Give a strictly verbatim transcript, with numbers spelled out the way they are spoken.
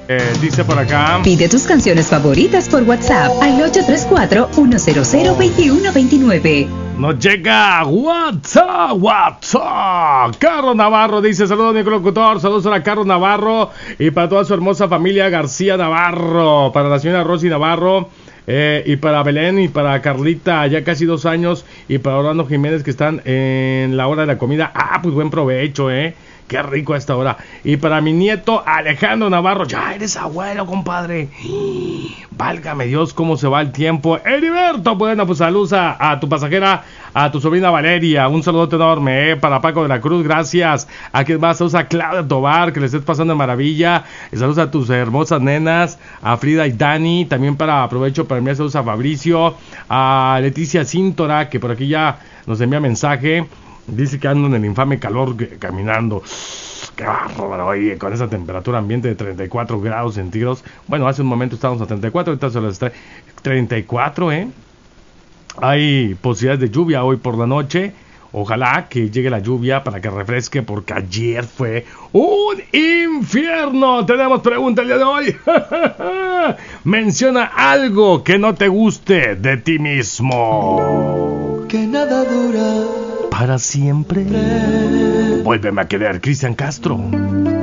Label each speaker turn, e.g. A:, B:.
A: Eh, dice por acá.
B: Pide tus canciones favoritas por WhatsApp al ocho tres cuatro, uno cero cero, dos uno dos nueve.
A: Nos llega WhatsApp, WhatsApp. Carlos Navarro dice: saludos, mi locutor. Saludos a la Carlos Navarro y para toda su hermosa familia García Navarro. Para la señora Rosy Navarro. Eh, y para Belén y para Carlita, ya casi dos años. Y para Orlando Jiménez, que están en la hora de la comida. Ah, pues buen provecho, eh. Qué rico a esta hora. Y para mi nieto Alejandro Navarro. Ya eres abuelo, compadre. Válgame Dios, cómo se va el tiempo. Heriberto, bueno, pues saludos a, a tu pasajera, a tu sobrina Valeria. Un saludote enorme, eh. Para Paco de la Cruz, gracias. Aquí más, saludos a Claudia Tobar, que le estés pasando de maravilla. Y saludos a tus hermosas nenas, a Frida y Dani. También para aprovecho para enviar saludos a Fabricio, a Leticia Cíntora, que por aquí ya nos envía mensaje. Dice que ando en el infame calor caminando. Qué bárbaro, oye, con esa temperatura ambiente de treinta y cuatro grados centígrados. Bueno, hace un momento estábamos a treinta y cuatro, ahorita se las está treinta y cuatro, ¿eh? Hay posibilidades de lluvia hoy por la noche. Ojalá que llegue la lluvia para que refresque, porque ayer fue un infierno. Tenemos pregunta el día de hoy. Menciona algo que no te guste de ti mismo.
C: Que nada dura
A: para siempre. Vuélveme a querer, Cristian Castro.